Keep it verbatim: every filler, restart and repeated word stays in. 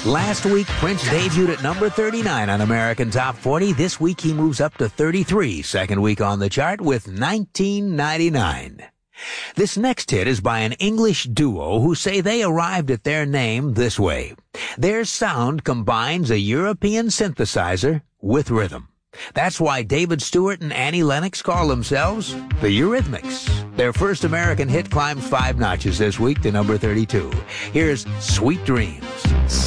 Last week, Prince debuted at number thirty-nine on American Top forty. This week, he moves up to thirty-three, second week on the chart with nineteen ninety-nine. This next hit is by an English duo who say they arrived at their name this way. Their sound combines a European synthesizer with rhythm. That's why David Stewart and Annie Lennox call themselves the Eurythmics. Their first American hit climbs five notches this week to number thirty-two. Here's Sweet Dreams.